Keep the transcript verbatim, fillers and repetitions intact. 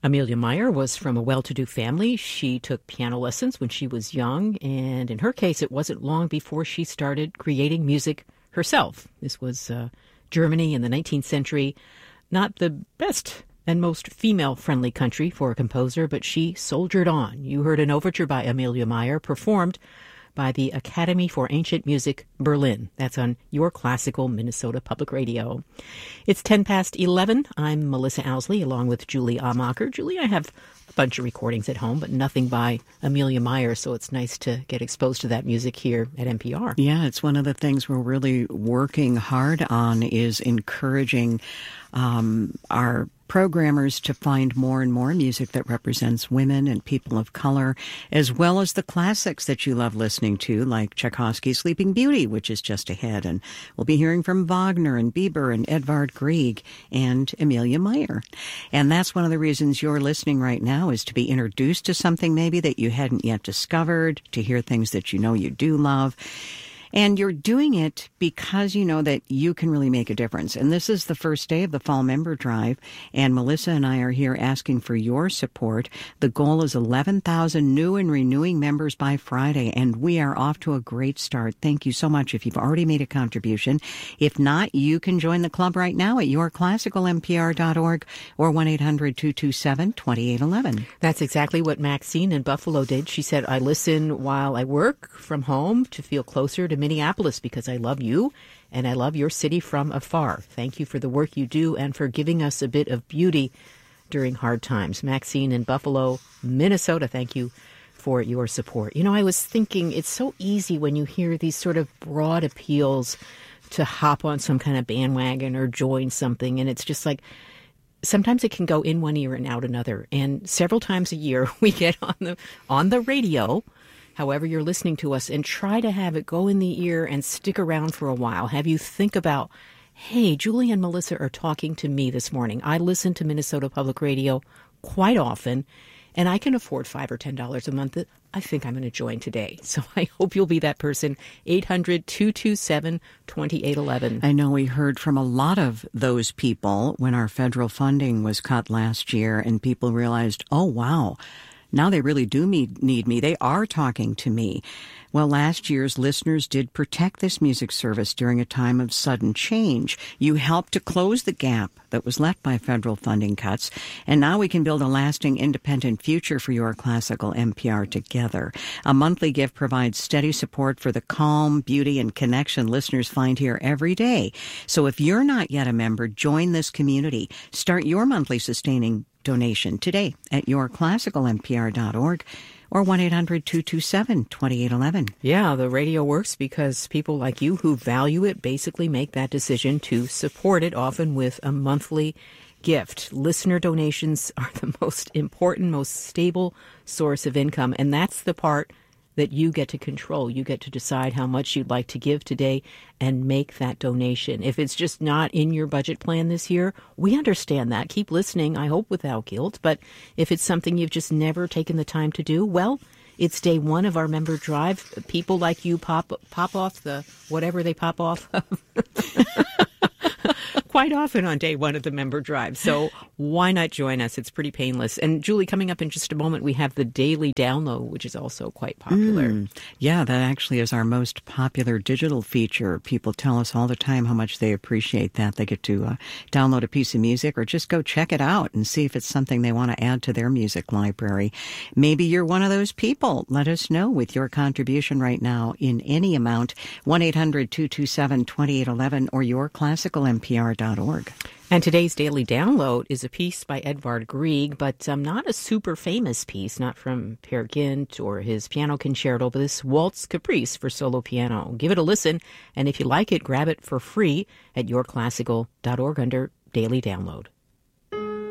Amelia Meyer was from a well-to-do family. She took piano lessons when she was young, and in her case, it wasn't long before she started creating music herself. This was uh, Germany in the nineteenth century. Not the best and most female-friendly country for a composer, but she soldiered on. You heard an overture by Amelia Meyer performed by the Academy for Ancient Music, Berlin. That's on Your Classical Minnesota Public Radio. It's ten past eleven. I'm Melissa Owsley, along with Julie Amacher. Julie, I have a bunch of recordings at home, but nothing by Amelia Meyer, so it's nice to get exposed to that music here at N P R. Yeah, it's one of the things we're really working hard on is encouraging um, our programmers to find more and more music that represents women and people of color, as well as the classics that you love listening to, like Tchaikovsky's Sleeping Beauty, which is just ahead. And we'll be hearing from Wagner and Bieber and Edvard Grieg and Amelia Meyer. And that's one of the reasons you're listening right now, is to be introduced to something maybe that you hadn't yet discovered, to hear things that you know you do love. And you're doing it because you know that you can really make a difference. And this is the first day of the Fall Member Drive, and Melissa and I are here asking for your support. The goal is eleven thousand new and renewing members by Friday, and we are off to a great start. Thank you so much if you've already made a contribution. If not, you can join the club right now at your classical n p r dot org or one eight hundred two two seven two eight one one. That's exactly what Maxine in Buffalo did. She said, I listen while I work from home to feel closer to Minneapolis because I love you and I love your city from afar. Thank you for the work you do and for giving us a bit of beauty during hard times. Maxine in Buffalo, Minnesota, thank you for your support. You know, I was thinking it's so easy when you hear these sort of broad appeals to hop on some kind of bandwagon or join something, and it's just like, sometimes it can go in one ear and out another. And several times a year we get on the on the radio, however you're listening to us, and try to have it go in the ear and stick around for a while. Have you think about, hey, Julie and Melissa are talking to me this morning. I listen to Minnesota Public Radio quite often, and I can afford five or ten dollars a month. I think I'm going to join today. So I hope you'll be that person. eight hundred two two seven two eight one one. I know we heard from a lot of those people when our federal funding was cut last year, and people realized, oh, wow, now they really do need me. They are talking to me. Well, last year's listeners did protect this music service during a time of sudden change. You helped to close the gap that was left by federal funding cuts, and now we can build a lasting, independent future for your classical N P R together. A monthly gift provides steady support for the calm, beauty, and connection listeners find here every day. So if you're not yet a member, join this community. Start your monthly sustaining donation today at your classical n p r dot org or one eight hundred two two seven two eight one one. Yeah, the radio works because people like you who value it basically make that decision to support it, often with a monthly gift. Listener donations are the most important, most stable source of income, and that's the part that you get to control. You get to decide how much you'd like to give today and make that donation. If it's just not in your budget plan this year, we understand that. Keep listening, I hope without guilt. But if it's something you've just never taken the time to do, well, it's day one of our member drive. People like you pop pop off the whatever they pop off of. Quite often on day one of the member drive. So why not join us? It's pretty painless. And Julie, coming up in just a moment, we have the daily download, which is also quite popular. Mm, yeah, that actually is our most popular digital feature. People tell us all the time how much they appreciate that. They get to uh, download a piece of music or just go check it out and see if it's something they want to add to their music library. Maybe you're one of those people. Let us know with your contribution right now in any amount. one eight hundred two two seven two eight one one or your classical n p r dot org. And today's daily download is a piece by Edvard Grieg, but um, not a super famous piece, not from Peer Gynt or his piano concerto, but this Waltz Caprice for solo piano. Give it a listen, and if you like it, grab it for free at your classical dot org under Daily Download.